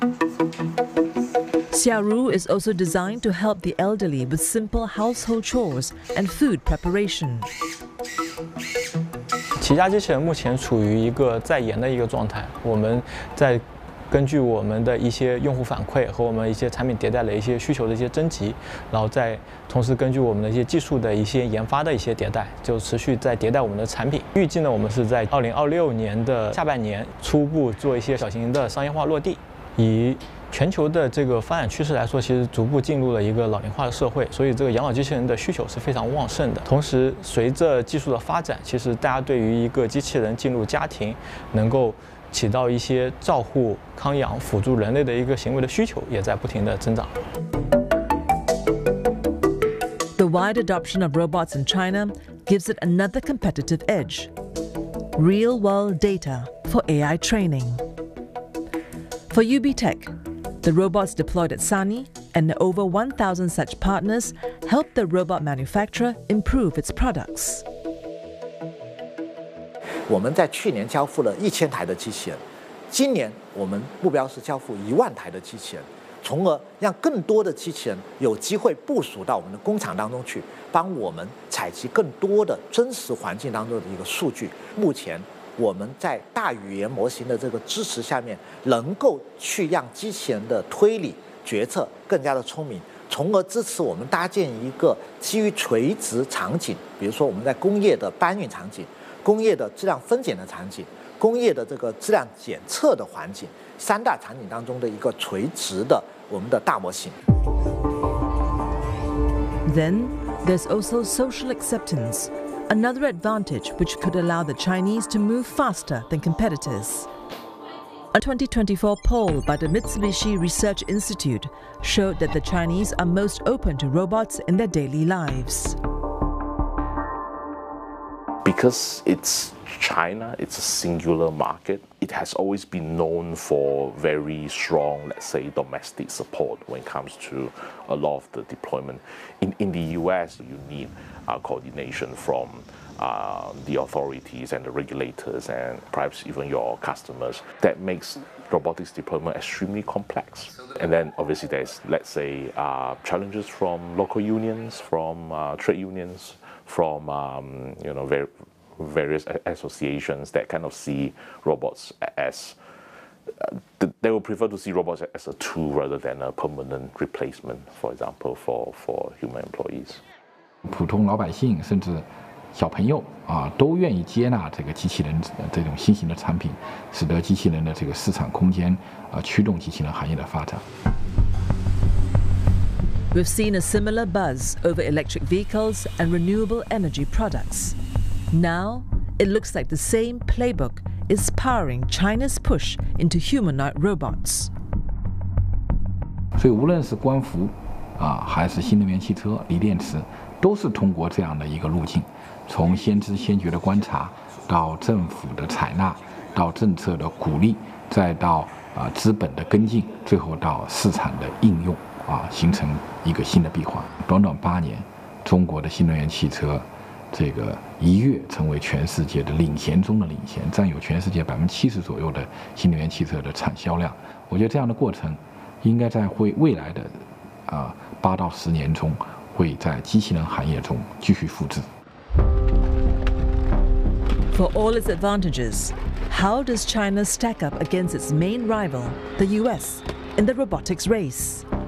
Xiaoru is also designed to help the elderly with simple household chores and food preparation. 起家机器人目前处于一个在研的一个状态，我们在根据我们的一些用户反馈和我们一些产品迭代的一些需求的一些征集，然后再同时根据我们的一些技术的一些研发的一些迭代，就持续在迭代我们的产品。预计呢，我们是在2026年的下半年初步做一些小型的商业化落地。以全球的这个发展趋势来说，其实逐步进入了一个老龄化的社会，所以这个养老机器人的需求是非常旺盛的。同时，随着技术的发展，其实大家对于一个机器人进入家庭，能够起到一些照护、康养、辅助人类的一个行为的需求，也在不停的增长。 The wide adoption of robots in China gives it another competitive edge: real-world data for AI training. For UB Tech, the robots deployed at Sany and over 1,000 such partners help the robot manufacturer improve its products. 我们在去年交付了1000台的机器人，今年我们目标是交付1万台的机器人，从而让更多的机器人有机会部署到我们的工厂当中去，帮我们采集更多的真实环境当中的一个数据。目前我们在大语言模型的这个支持下面，能够去让机器人的推理决策更加的聪明，从而支持我们搭建一个基于垂直场景，比如说我们在工业的搬运场景、工业的质量分拣的场景、工业的这个质量检测的环境，3大场景当中的一个垂直的我们的大模型。 Then there's also social acceptance, another advantage which could allow the Chinese to move faster than competitors. A 2024 poll by the Mitsubishi Research Institute showed that the Chinese are most open to robots in their daily lives. Because it's China, it's a singular market. It has always been known for very strong, let's say, domestic support when it comes to a lot of the deployment. In the US, you need coordination from the authorities and the regulators and perhaps even your customers. That makes robotics deployment extremely complex. And then obviously there's, let's say, challenges from local unions, from trade unions, from various associations that kind of see robots as they will prefer to see robots as a tool rather than a permanent replacement, for example, for human employees. 普通老百姓甚至小朋友都愿意接纳这个机器人这种新型的产品，使得机器人的这个市场空间驱动机器人行业的发展。 We've seen a similar buzz over electric vehicles and renewable energy products. Now, it looks like the same playbook is powering China's push into humanoid robots. 所以，无论是光伏还是新能源汽车、锂电池，都是通过这样的一个路径，从先知先觉的观察，到政府的采纳，到政策的鼓励，再到资本的跟进，最后到市场的应用形成一个新的闭环。短短8年，中国的新能源汽车这个一跃成为全世界的领先中的领先，占有全世界70%左右的新能源汽车的产销量。我觉得这样的过程，应该在未来的8到10年中，会在机器人行业中继续复制。 For all its advantages, how does China stack up against its main rival, the US, in the robotics race?